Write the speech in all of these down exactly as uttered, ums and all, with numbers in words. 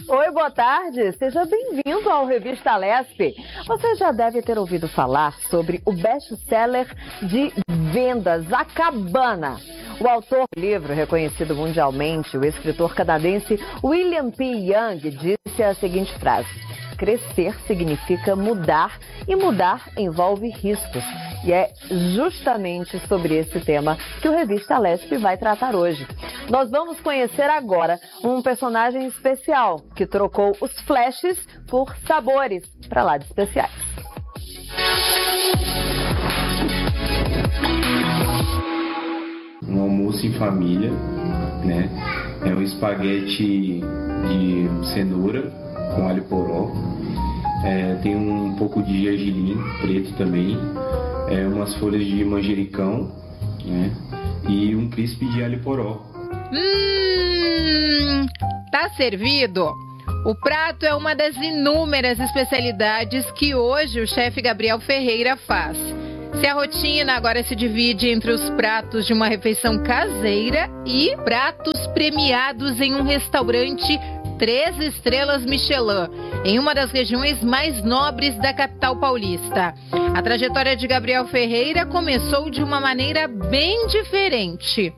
Oi, boa tarde. Seja bem-vindo ao Revista Lespe. Você já deve ter ouvido falar sobre o best-seller de vendas, A Cabana. O autor do livro, reconhecido mundialmente, o escritor canadense William P. Young, disse a seguinte frase: crescer significa mudar e mudar envolve riscos. E é justamente sobre esse tema que o Revista Lespe vai tratar hoje. Nós vamos conhecer agora um personagem especial que trocou os flashes por sabores para lá de especiais. Um almoço em família, né? É um espaguete de cenoura com alho poró. É, tem um pouco de gergelim preto também, é, umas folhas de manjericão, né? E um crisp de alho poró. Hum, tá servido? O prato é uma das inúmeras especialidades que hoje o chefe Gabriel Ferreira faz. Se a rotina agora se divide entre os pratos de uma refeição caseira e pratos premiados em um restaurante três estrelas Michelin, em uma das regiões mais nobres da capital paulista. A trajetória de Gabriel Ferreira começou de uma maneira bem diferente.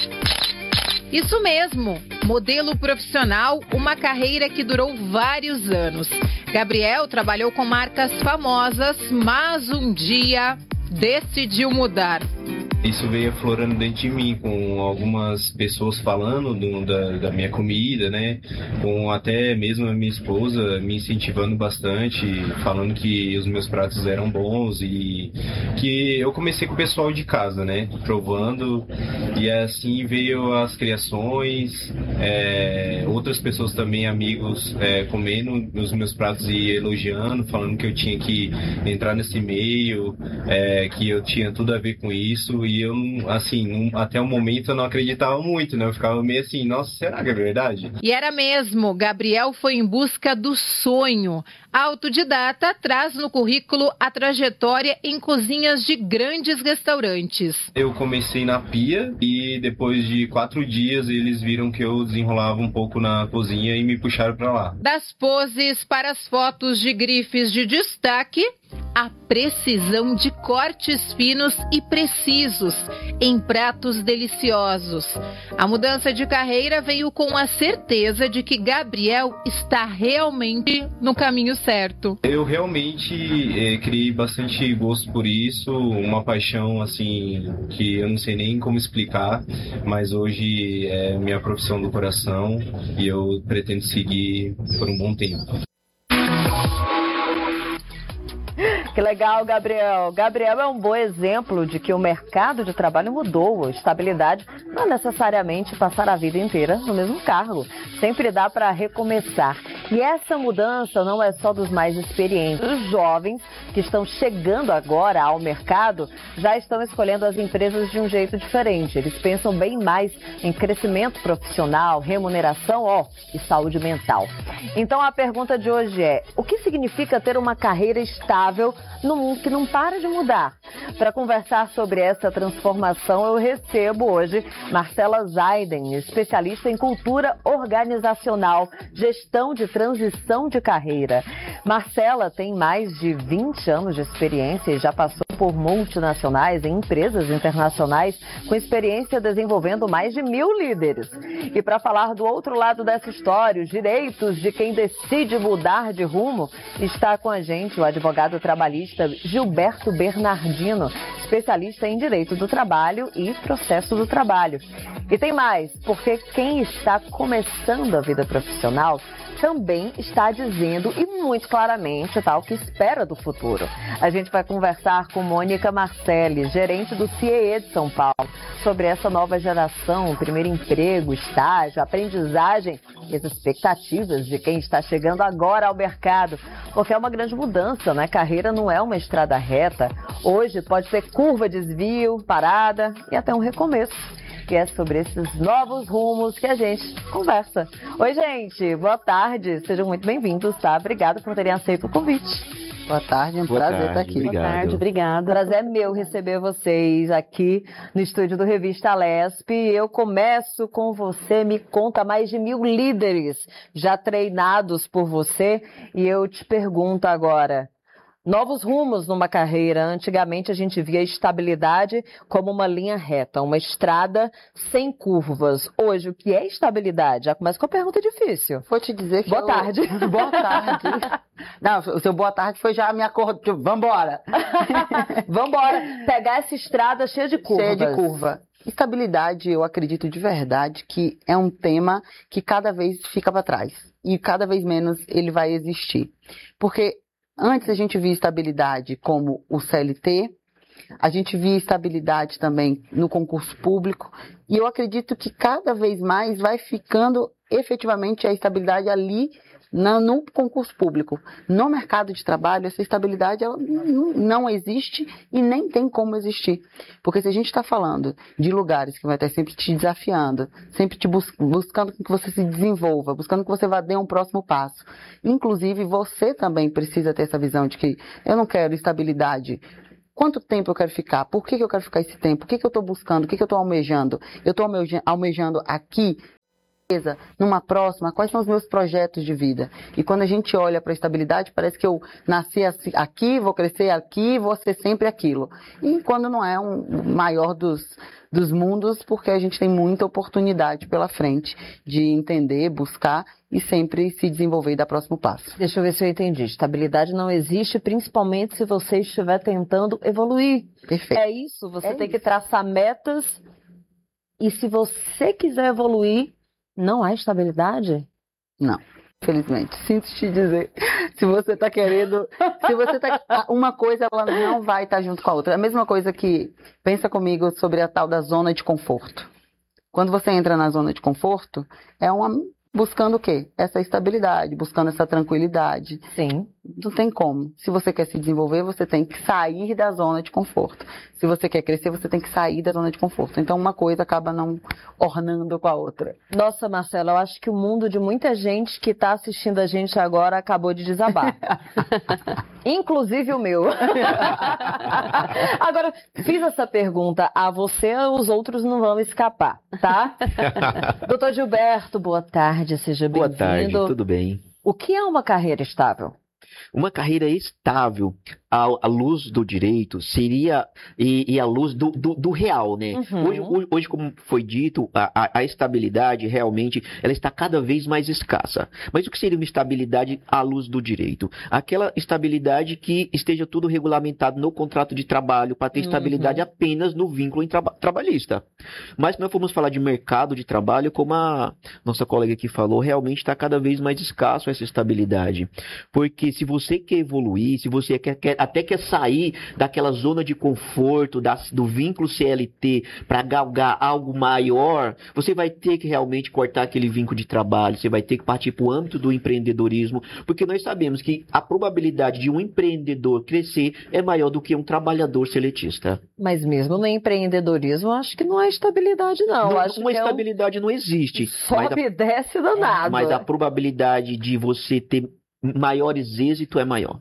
Isso mesmo, modelo profissional, uma carreira que durou vários anos. Gabriel trabalhou com marcas famosas, mas um dia decidiu mudar. Isso veio aflorando dentro de mim, com algumas pessoas falando do, da, da minha comida, né? Com até mesmo a minha esposa me incentivando bastante, falando que os meus pratos eram bons e que eu comecei com o pessoal de casa, né? Provando, e assim veio as criações, é, outras pessoas também, amigos, é, comendo os meus pratos e elogiando, falando que eu tinha que entrar nesse meio, é, que eu tinha tudo a ver com isso. E eu, assim, até o momento eu não acreditava muito, né? Eu ficava meio assim, nossa, será que é verdade? E era mesmo, Gabriel foi em busca do sonho. Autodidata traz no currículo a trajetória em cozinhas de grandes restaurantes. Eu comecei na pia e depois de quatro dias eles viram que eu desenrolava um pouco na cozinha e me puxaram pra lá. Das poses para as fotos de grifes de destaque, a precisão de cortes finos e precisos em pratos deliciosos. A mudança de carreira veio com a certeza de que Gabriel está realmente no caminho certo. Eu realmente é, criei bastante gosto por isso, uma paixão assim que eu não sei nem como explicar, mas hoje é minha profissão do coração e eu pretendo seguir por um bom tempo. Que legal, Gabriel. Gabriel é um bom exemplo de que o mercado de trabalho mudou. A estabilidade não é necessariamente passar a vida inteira no mesmo cargo. Sempre dá para recomeçar. E essa mudança não é só dos mais experientes. Os jovens que estão chegando agora ao mercado já estão escolhendo as empresas de um jeito diferente. Eles pensam bem mais em crescimento profissional, remuneração, ó, e saúde mental. Então a pergunta de hoje é: o que significa ter uma carreira estável num mundo que não para de mudar? Para conversar sobre essa transformação, eu recebo hoje Marcela Zaiden, especialista em cultura organizacional, gestão de transição de carreira. Marcela tem mais de vinte anos de experiência e já passou por multinacionais e empresas internacionais com experiência desenvolvendo mais de mil líderes. E para falar do outro lado dessa história, os direitos de quem decide mudar de rumo, está com a gente o advogado trabalhista Gilberto Bernardino, especialista em direito do trabalho e processo do trabalho. E tem mais, porque quem está começando a vida profissional também está dizendo, e muito claramente, tal, que espera do futuro. A gente vai conversar com Mônica Marcelli, gerente do C I E de São Paulo, sobre essa nova geração, primeiro emprego, estágio, aprendizagem e as expectativas de quem está chegando agora ao mercado, porque é uma grande mudança, né? Carreira não é uma estrada reta. Hoje pode ser curva, desvio, parada e até um recomeço. E é sobre esses novos rumos que a gente conversa. Oi, gente, boa tarde, sejam muito bem-vindos, tá? Obrigada por terem aceito o convite. Boa tarde, é um Boa prazer tarde, estar aqui. obrigado. Boa tarde, obrigada. Prazer é meu receber vocês aqui no estúdio do Revista Lesp. Eu começo com você, me conta, mais de mil líderes já treinados por você, e eu te pergunto agora, novos rumos numa carreira. Antigamente a gente via estabilidade como uma linha reta, uma estrada sem curvas. Hoje, o que é estabilidade? Já começa com a pergunta difícil. Vou te dizer que Boa eu... tarde. Boa tarde. Não, o seu boa tarde foi já a minha cor... Vambora. Vambora. Pegar essa estrada cheia de curvas. Cheia de curva. Estabilidade, eu acredito de verdade que é um tema que cada vez fica para trás. E cada vez menos ele vai existir. Porque antes a gente via estabilidade como o C L T, a gente via estabilidade também no concurso público, e eu acredito que cada vez mais vai ficando efetivamente a estabilidade ali na, no concurso público. No mercado de trabalho, essa estabilidade ela não, não existe e nem tem como existir. Porque se a gente está falando de lugares que vai estar sempre te desafiando, sempre te bus buscando que você se desenvolva, buscando que você vá dar um próximo passo. Inclusive, você também precisa ter essa visão de que eu não quero estabilidade. Quanto tempo eu quero ficar? Por que, que eu quero ficar esse tempo? O que, que eu estou buscando? O que, que eu estou almejando? Eu estou almejando aqui, numa próxima, quais são os meus projetos de vida? E quando a gente olha para a estabilidade, parece que eu nasci aqui, vou crescer aqui, vou ser sempre aquilo. E quando não é um maior dos, dos mundos, porque a gente tem muita oportunidade pela frente de entender, buscar e sempre se desenvolver e dar próximo passo. Deixa eu ver se eu entendi. Estabilidade não existe, principalmente se você estiver tentando evoluir. Perfeito. É isso, você É tem isso. que traçar metas, e se você quiser evoluir, não há estabilidade? Não, infelizmente. Sinto te dizer, se você está querendo, se você tá, uma coisa ela não vai estar junto com a outra. É a mesma coisa que, pensa comigo sobre a tal da zona de conforto. Quando você entra na zona de conforto, é uma buscando o quê? Essa estabilidade, buscando essa tranquilidade. Sim. Não tem como. Se você quer se desenvolver, você tem que sair da zona de conforto. Se você quer crescer, você tem que sair da zona de conforto. Então, uma coisa acaba não ornando com a outra. Nossa, Marcela, eu acho que o mundo de muita gente que está assistindo a gente agora acabou de desabar. Inclusive o meu. Agora, fiz essa pergunta a você, os outros não vão escapar, tá? Doutor Gilberto, boa tarde, seja bem-vindo. Boa tarde, tudo bem? O que é uma carreira estável? Uma carreira estável, à, à luz do direito, seria e, e à luz do, do, do real, né? Uhum. Hoje, hoje, hoje, como foi dito, a, a, a estabilidade realmente ela está cada vez mais escassa. Mas o que seria uma estabilidade à luz do direito? Aquela estabilidade que esteja tudo regulamentado no contrato de trabalho, para ter Uhum. estabilidade apenas no vínculo em traba trabalhista. Mas se nós formos falar de mercado de trabalho, como a nossa colega aqui falou, realmente está cada vez mais escasso essa estabilidade. Porque se você quer evoluir, se você quer, quer, até quer sair daquela zona de conforto, da, do vínculo C L T, para galgar algo maior, você vai ter que realmente cortar aquele vínculo de trabalho, você vai ter que partir para o âmbito do empreendedorismo, porque nós sabemos que a probabilidade de um empreendedor crescer é maior do que um trabalhador seletista. Mas mesmo no empreendedorismo, eu acho que não há estabilidade, não. não acho uma que estabilidade é um... não existe. Sobe e desce danado. Mas a probabilidade de você ter maiores êxitos é maior.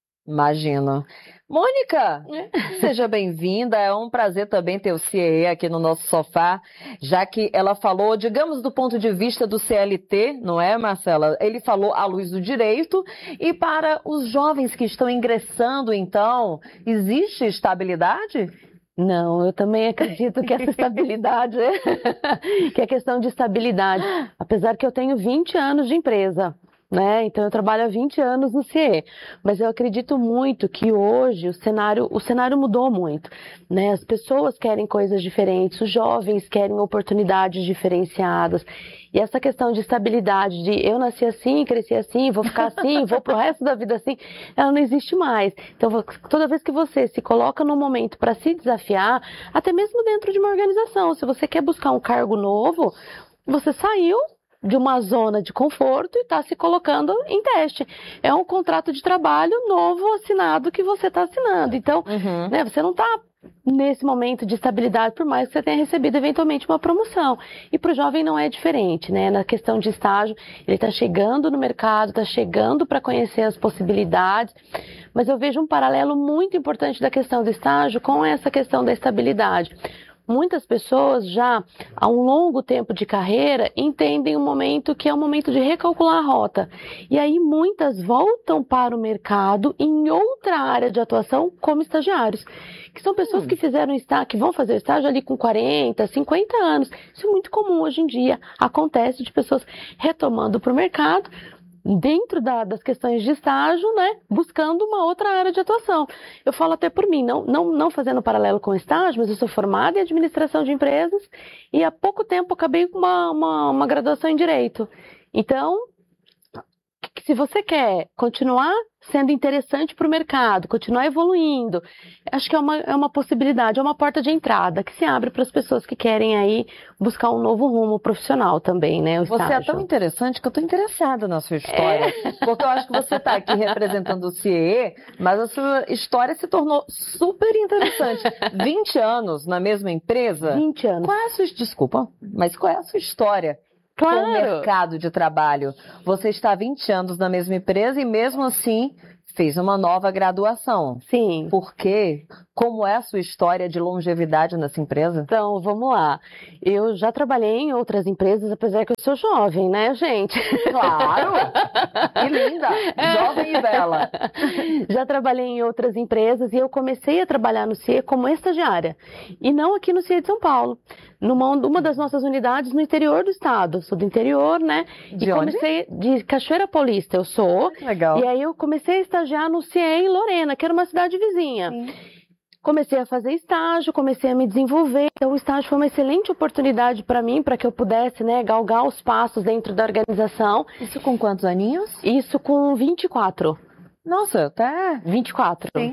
Imagino. Mônica, seja bem-vinda. É um prazer também ter o C E E aqui no nosso sofá, já que ela falou, digamos, do ponto de vista do C L T, não é, Marcela? Ele falou à luz do direito. E para os jovens que estão ingressando, então, existe estabilidade? Não, eu também acredito que essa estabilidade, que é questão de estabilidade. Apesar que eu tenho vinte anos de empresa, né? Então eu trabalho há vinte anos no C E E, mas eu acredito muito que hoje o cenário, o cenário mudou muito, né? As pessoas querem coisas diferentes, os jovens querem oportunidades diferenciadas. E essa questão de estabilidade, de eu nasci assim, cresci assim, vou ficar assim, vou pro resto da vida assim, ela não existe mais. Então, toda vez que você se coloca num momento para se desafiar, até mesmo dentro de uma organização, se você quer buscar um cargo novo, você saiu de uma zona de conforto e está se colocando em teste. É um contrato de trabalho novo assinado que você está assinando. Então, Uhum. né, você não está nesse momento de estabilidade, por mais que você tenha recebido eventualmente uma promoção. E para o jovem não é diferente, né? Na questão de estágio, ele está chegando no mercado, está chegando para conhecer as possibilidades, mas eu vejo um paralelo muito importante da questão do estágio com essa questão da estabilidade. Muitas pessoas já, há um longo tempo de carreira, entendem um momento que é um momento de recalcular a rota. E aí muitas voltam para o mercado em outra área de atuação como estagiários. Que são pessoas Hum. que fizeram estágio, que vão fazer estágio ali com quarenta, cinquenta anos. Isso é muito comum hoje em dia. Acontece de pessoas retomando para o mercado, dentro da, das questões de estágio, né, buscando uma outra área de atuação. Eu falo até por mim, não, não, não fazendo paralelo com estágio, mas eu sou formada em administração de empresas e há pouco tempo acabei com uma, uma, uma graduação em Direito. Então, se você quer continuar sendo interessante para o mercado, continuar evoluindo, acho que é uma, é uma possibilidade, é uma porta de entrada que se abre para as pessoas que querem aí buscar um novo rumo profissional também, né? O Você estágio. é tão interessante que eu estou interessada na sua história. É. Porque eu acho que você está aqui representando o C I E, mas a sua história se tornou super interessante. vinte anos na mesma empresa? vinte anos. Qual é a sua... Desculpa, mas qual é a sua história? Claro. Com o mercado de trabalho. Você está há vinte anos na mesma empresa e mesmo assim fez uma nova graduação. Sim. Por quê? Como é a sua história de longevidade nessa empresa? Então, vamos lá. Eu já trabalhei em outras empresas, apesar que eu sou jovem, né, gente? Claro! Que linda! Jovem e bela. Já trabalhei em outras empresas e eu comecei a trabalhar no C I E como estagiária. E não aqui no C I E de São Paulo. Numa uma das nossas unidades no interior do estado. Eu sou do interior, né? De e onde? comecei de Cachoeira Paulista, eu sou. Legal. E aí eu comecei a estagiar no C I E em Lorena, que era uma cidade vizinha. Sim. Comecei a fazer estágio, comecei a me desenvolver. Então, o estágio foi uma excelente oportunidade para mim, para que eu pudesse, né, galgar os passos dentro da organização. Isso com quantos aninhos? Isso com vinte e quatro. Nossa, até... vinte e quatro. Sim.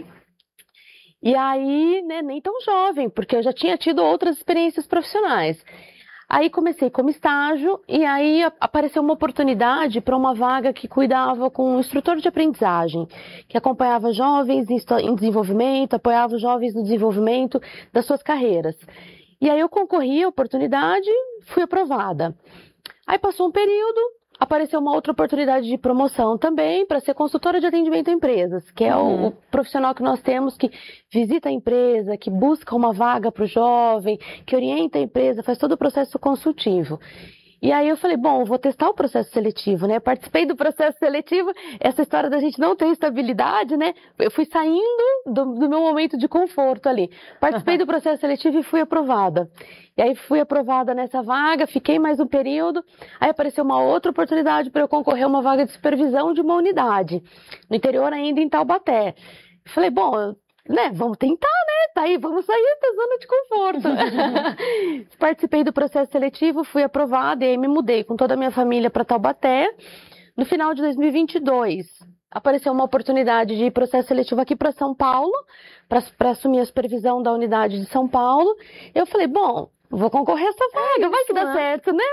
E aí, né, nem tão jovem, porque eu já tinha tido outras experiências profissionais. Aí comecei como estágio e aí apareceu uma oportunidade para uma vaga que cuidava com um instrutor de aprendizagem, que acompanhava jovens em desenvolvimento, apoiava os jovens no desenvolvimento das suas carreiras. E aí eu concorri à oportunidade, fui aprovada. Aí passou um período, apareceu uma outra oportunidade de promoção também para ser consultora de atendimento a empresas, que é Uhum. o, o profissional que nós temos que visita a empresa, que busca uma vaga para o jovem, que orienta a empresa, faz todo o processo consultivo. E aí eu falei, bom, vou testar o processo seletivo, né? Participei do processo seletivo, essa história da gente não ter estabilidade, né? Eu fui saindo do, do meu momento de conforto ali. Participei do processo seletivo e fui aprovada. E aí fui aprovada nessa vaga, fiquei mais um período, aí apareceu uma outra oportunidade para eu concorrer a uma vaga de supervisão de uma unidade, no interior ainda em Taubaté. Eu falei, bom, né, vamos tentar, né? Tá aí, vamos sair da zona de conforto. Participei do processo seletivo, fui aprovada e aí me mudei com toda a minha família para Taubaté. No final de dois mil e vinte e dois, apareceu uma oportunidade de processo seletivo aqui para São Paulo, para assumir a supervisão da unidade de São Paulo. Eu falei, bom, vou concorrer a essa vaga, é vai que dá né? certo, né?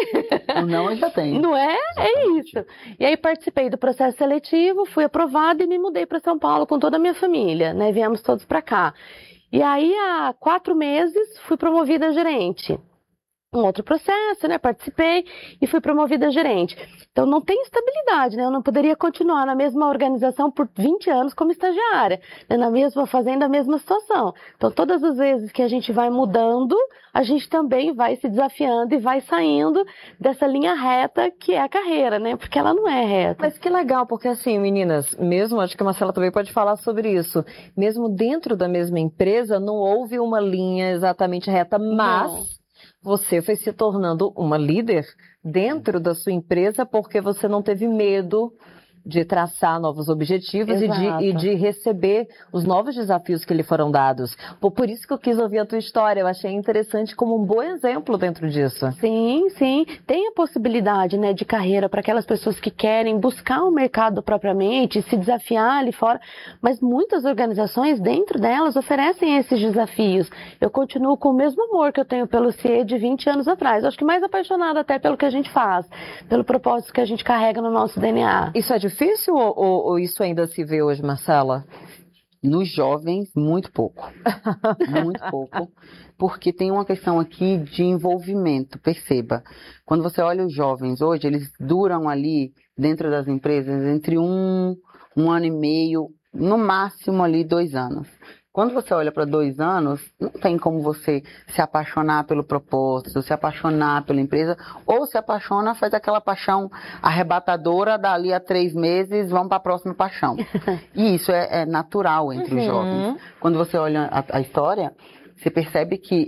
O não eu já tenho. Não é? É isso. E aí participei do processo seletivo, fui aprovada e me mudei para São Paulo com toda a minha família, né? Viemos todos para cá. E aí, há quatro meses, fui promovida a gerente. Um outro processo, né? Participei e fui promovida a gerente. Então, não tem estabilidade, né? Eu não poderia continuar na mesma organização por vinte anos como estagiária, né? Na mesma, fazendo a mesma situação. Então, todas as vezes que a gente vai mudando, a gente também vai se desafiando e vai saindo dessa linha reta que é a carreira, né? Porque ela não é reta. Mas que legal, porque assim, meninas, mesmo, acho que a Marcela também pode falar sobre isso, mesmo dentro da mesma empresa, não houve uma linha exatamente reta, mas... Não. Você foi se tornando uma líder dentro da sua empresa porque você não teve medo de traçar novos objetivos e de, Exato. e de receber os novos desafios que lhe foram dados. Pô, por isso que eu quis ouvir a tua história, eu achei interessante como um bom exemplo dentro disso. Sim, sim. Tem a possibilidade, né, de carreira para aquelas pessoas que querem buscar o mercado propriamente, se desafiar ali fora, mas muitas organizações dentro delas oferecem esses desafios. Eu continuo com o mesmo amor que eu tenho pelo C I E de vinte anos atrás. Eu acho que mais apaixonada até pelo que a gente faz, pelo propósito que a gente carrega no nosso D N A. Isso é difícil ou, ou, ou isso ainda se vê hoje, Marcela? Nos jovens, muito pouco. Muito pouco. Porque tem uma questão aqui de envolvimento, perceba. Quando você olha os jovens hoje, eles duram ali dentro das empresas entre um, um ano e meio, no máximo ali dois anos. Quando você olha para dois anos, não tem como você se apaixonar pelo propósito, se apaixonar pela empresa, ou se apaixona, faz aquela paixão arrebatadora, dali a três meses, vamos para a próxima paixão. E isso é, é natural entre Uhum. os jovens. Quando você olha a, a história, você percebe que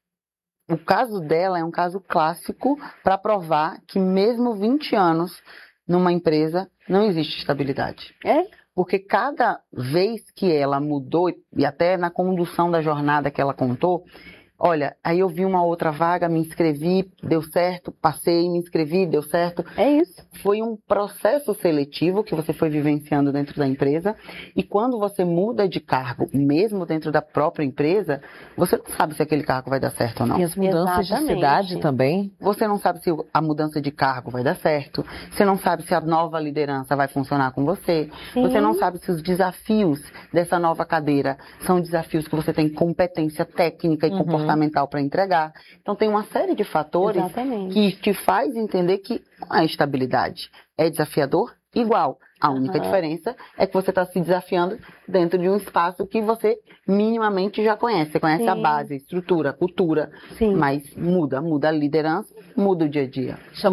o caso dela é um caso clássico para provar que mesmo vinte anos numa empresa não existe estabilidade. É? Porque cada vez que ela mudou, e até na condução da jornada que ela contou, olha, aí eu vi uma outra vaga, me inscrevi, deu certo, passei, me inscrevi, deu certo. É isso. Foi um processo seletivo que você foi vivenciando dentro da empresa, e quando você muda de cargo, mesmo dentro da própria empresa, você não sabe se aquele cargo vai dar certo ou não. E as mudanças de Exatamente. cidade também. Você não sabe se a mudança de cargo vai dar certo. Você não sabe se a nova liderança vai funcionar com você. Sim. Você não sabe se os desafios dessa nova cadeira são desafios que você tem competência técnica e Uhum. comportamental para entregar. Então tem uma série de fatores Exatamente. que te faz entender que não é estabilidade. É desafiador igual. A única Aham. diferença é que você está se desafiando dentro de um espaço que você minimamente já conhece. Você conhece Sim. a base, a estrutura, a cultura. Sim. Mas muda, muda a liderança, muda o dia a dia.